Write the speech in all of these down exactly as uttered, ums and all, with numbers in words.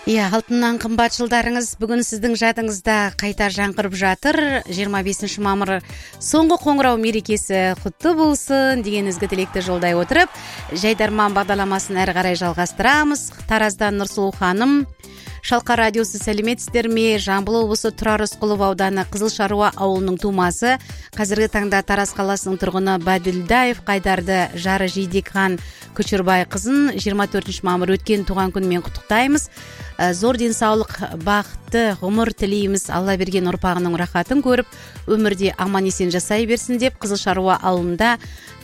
Иә, алтыннан қымбат жылдарыңыз бүгін сіздің жадыңызда қайта жаңғырып жатыр. жиырма бесінші мамыр соңғы қоңырау мерекесі құтты болсын деген ізгі тілекті жолдай отырып, Жайдарман бағдарламасын әрі қарай жалғастырамыз. Тараздан Нұрсұлу ханым, Шалқар радиосы сәлеметсіздер ме? Жамбыл облысы Тұрар Рысқұлов ауданы Қызылшаруа ауылының тумасы, қазіргі таңда Тараз қаласының тұрғыны Баділдаев Қайдарды жары Жидекхан Күчірбай қызын жиырма төртінші мамыр өткен туған күнмен құттықтаймыз. Зор денсаулық, бақытты ғұмыр тілейміз. Алла берген ұрпағының рахатын көріп, өмірде аман есен жасай берсін деп Қызылшаруа ауылында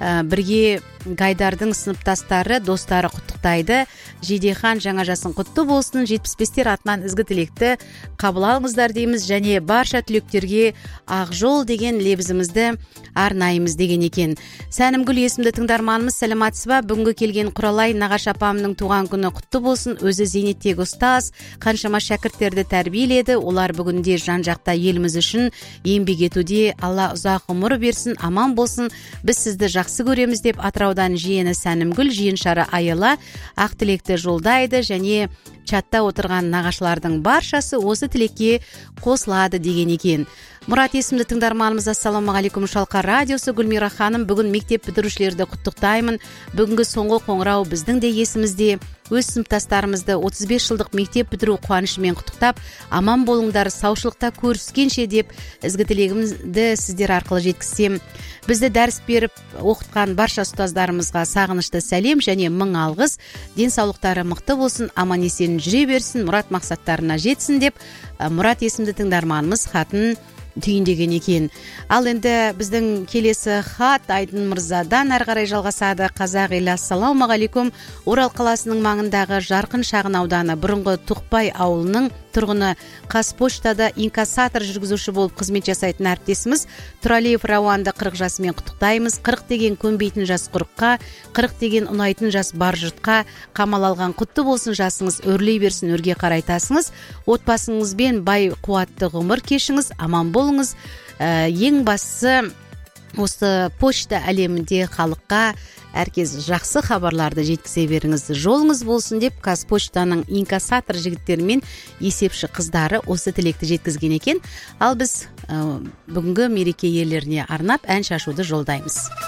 бірге Гайдардың сыныптастары, достары құттықтайды. Жидехан жаңа жасың құтты болсын, жетпіс бестер атынан ізгі тілекті қабыл алыңыздар дейміз, және барша түлектерге ақ жол деген лебізімізді арнаймыз деген екен. Сәнімгүл есімді тыңдарманымыз, сәлематсыз ба? Бүгінгі келген Құралай нағаш апамның туған күні құтты болсын. Өзі зейнеттегі ұстаз, қаншама шәкірттерді тәрбиеледі. Олар бүгінде жан-жақта еліміз үшін еңбек етуде. Алла ұзақ ғұмыр берсін, аман болсын. Біз сізді жақсы көреміз деп Атыраудан жиені Сәнімгүл, жиеншары Айла ақ тілекті жолдайды, және чатта отырған нағашылардың баршасы осы тілекке қосылады деген екен. Мұрат есімді тыңдарманымыз, ассалаумағалейкум, Шалқар радиосы. Гүлмира ханым, бүгін мектеп бітірушілерді құттықтаймын. Бүгінгі соңғы қоңырау біздің де есімізде. Өз сыныптастарымызды отыз бес жылдық мектеп бітіру қуанышымен құттықтап, аман болыңдар, саушылықта көріскенше деп ізгі тілегімді сіздер арқылы жеткізсем. Бізді дәріс беріп оқытқан барша ұстаздарымызға сағынышты сәлем және мың алғыс. Денсаулықтары мықты болсын, аман есен жүре берсін, мұрат мақсаттарына жетсін деп Мұрат есімді тыңдарманымыз хатын түйіндеген екен. Ал енді біздің келесі хат Айдын Мырзадан әрі қарай жалғасады. Қазақ елі, ассалаумағалейкум. Орал қаласының маңындағы Жарқын шағын ауданы бұрынғы Тұқпай ауылының тұрғыны, Қазпоштада инкассатор жүргізуші болып қызмет жасайтын әріптесіміз Тұралиев Рауанды қырық жасымен құттықтаймыз. қырық деген көнбейтін жас қырыққа, қырық деген ұнайтын жас бар жұртқа. Қамал алған құтты болсын, жасыңыз өрлей берсін, өрге қарайтасыңыз. Отбасыңызбен бай қуатты ғұмыр кешіңіз, аман болыңыз. Ә, ең бастысы осы почта әлемінде халыққа әркез жақсы хабарларды жеткізе беріңіз, жолыңыз болсын деп Қазпоштаның инкассатор жігіттері мен есепші қыздары осы тілекті жеткізген екен. Ал біз ә, бүгінгі мереке иелеріне арнап ән шашуды жолдаймыз.